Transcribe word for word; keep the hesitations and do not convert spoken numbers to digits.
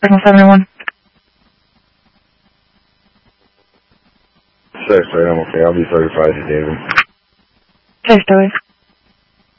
Signal seven one. Six, right, I'm okay. I'll be thirty-five to David. Six, David.